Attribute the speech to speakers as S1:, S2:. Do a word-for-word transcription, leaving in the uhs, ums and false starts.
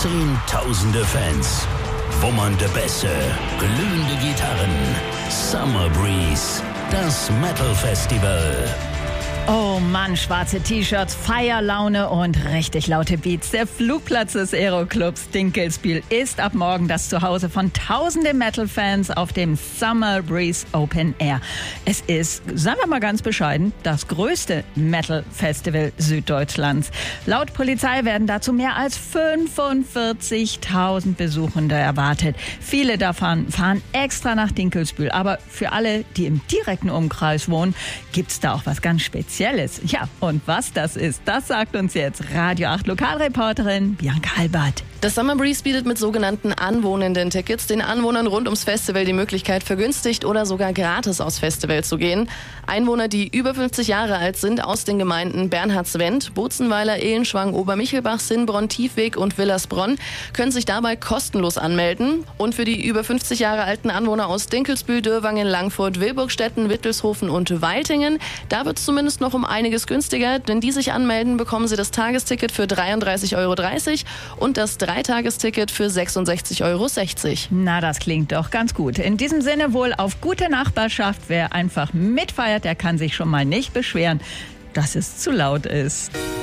S1: Zehntausende Fans, wummernde Bässe, glühende Gitarren, Summer Breeze, das Metal Festival.
S2: Oh Mann, schwarze T-Shirts, Feierlaune und richtig laute Beats. Der Flugplatz des Aeroclubs Dinkelsbühl ist ab morgen das Zuhause von tausenden Metal-Fans auf dem Summer Breeze Open Air. Es ist, sagen wir mal ganz bescheiden, das größte Metal-Festival Süddeutschlands. Laut Polizei werden dazu mehr als fünfundvierzigtausend Besuchende erwartet. Viele davon fahren extra nach Dinkelsbühl. Aber für alle, die im direkten Umkreis wohnen, gibt's da auch was ganz Spezielles. Ja, und was das ist, das sagt uns jetzt Radio acht Lokalreporterin Bianca Albert.
S3: Das Summer Breeze bietet mit sogenannten Anwohnenden-Tickets den Anwohnern rund ums Festival die Möglichkeit, vergünstigt oder sogar gratis aufs Festival zu gehen. Einwohner, die über fünfzig Jahre alt sind, aus den Gemeinden Bernhardswend, Bozenweiler, Ehlenschwang, Obermichelbach, Sinnbronn, Tiefweg und Villersbronn können sich dabei kostenlos anmelden. Und für die über fünfzig Jahre alten Anwohner aus Dinkelsbühl, Dürrwangen, Langfurt, Wilburgstetten, Wittelshofen und Weiltingen, da wird es zumindest noch um einiges günstiger, denn die sich anmelden, bekommen sie das Tagesticket für dreiunddreißig Euro dreißig und das Dreitagesticket für sechsundsechzig Euro sechzig.
S2: Na, das klingt doch ganz gut. In diesem Sinne wohl auf gute Nachbarschaft. Wer einfach mitfeiert, der kann sich schon mal nicht beschweren, dass es zu laut ist.